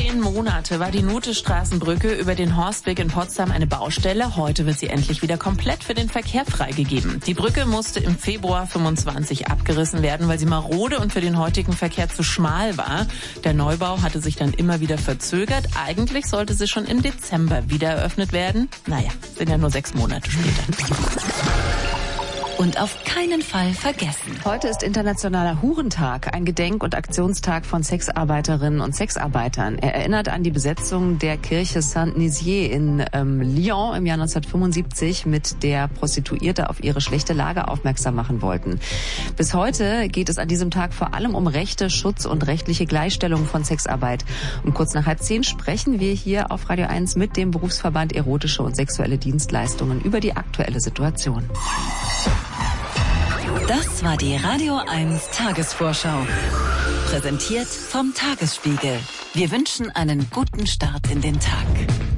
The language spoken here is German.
10 Monate war die Nothestraßenbrücke über den Horstweg in Potsdam eine Baustelle. Heute wird sie endlich wieder komplett für den Verkehr freigegeben. Die Brücke musste im Februar 25 abgerissen werden, weil sie marode und für den heutigen Verkehr zu schmal war. Der Neubau hatte sich dann immer wieder verzögert. Eigentlich sollte sie schon im Dezember wieder eröffnet werden. Naja, sind ja nur 6 Monate später. Und auf keinen Fall vergessen. Heute ist Internationaler Hurentag, ein Gedenk- und Aktionstag von Sexarbeiterinnen und Sexarbeitern. Er erinnert an die Besetzung der Kirche Saint-Nizier in Lyon im Jahr 1975, mit der Prostituierte auf ihre schlechte Lage aufmerksam machen wollten. Bis heute geht es an diesem Tag vor allem um Rechte, Schutz und rechtliche Gleichstellung von Sexarbeit. Um kurz nach 9:30 sprechen wir hier auf Radio 1 mit dem Berufsverband Erotische und Sexuelle Dienstleistungen über die aktuelle Situation. Das war die Radio 1 Tagesvorschau. Präsentiert vom Tagesspiegel. Wir wünschen einen guten Start in den Tag.